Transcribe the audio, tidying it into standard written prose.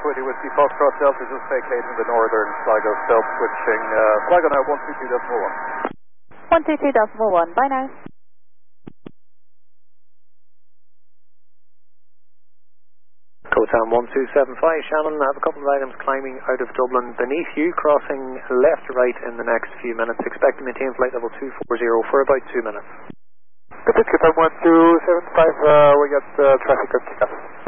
20 Whiskey Foxtrot Delta, just vacating the northern Sligo stealth, switching Sligo now 122.1. 122.1, bye now. Cotam 1275, Shannon, I have a couple of items climbing out of Dublin beneath you, crossing left to right in the next few minutes. Expect to maintain flight level 240 for about 2 minutes. Cotam 1275, we got traffic at Kickoff.